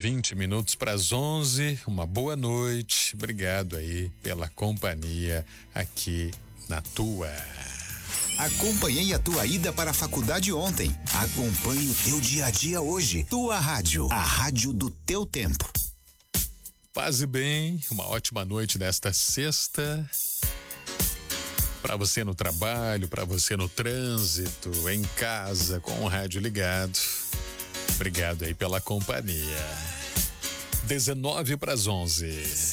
20 minutos para as 11. Uma boa noite. Obrigado aí pela companhia aqui na tua. Acompanhei a tua ida para a faculdade ontem. Acompanhe o teu dia a dia hoje. Tua rádio, a rádio do teu tempo. Paz e bem, uma ótima noite desta sexta. Para você no trabalho, para você no trânsito, em casa, com o rádio ligado. Obrigado aí pela companhia. 19 para as 11.